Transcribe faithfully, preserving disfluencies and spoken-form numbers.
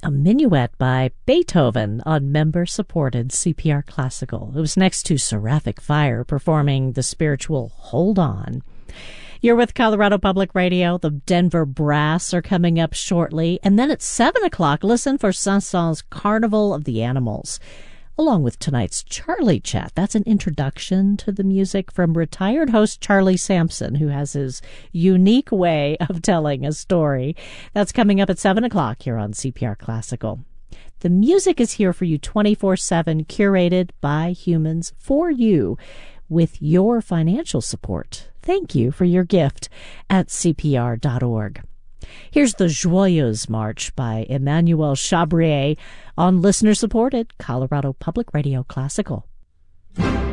a minuet by Beethoven on member-supported C P R Classical. It was next to Seraphic Fire performing the spiritual Hold On. You're with Colorado Public Radio. The Denver Brass are coming up shortly. And then at seven o'clock, listen for Saint-Saëns' Carnival of the Animals, along with tonight's Charlie Chat. That's an introduction to the music from retired host Charlie Sampson, who has his unique way of telling a story. That's coming up at seven o'clock here on C P R Classical. The music is here for you twenty-four seven, curated by humans for you with your financial support. Thank you for your gift at C P R dot org. Here's the Joyeuse March by Emmanuel Chabrier on listener-supported Colorado Public Radio Classical.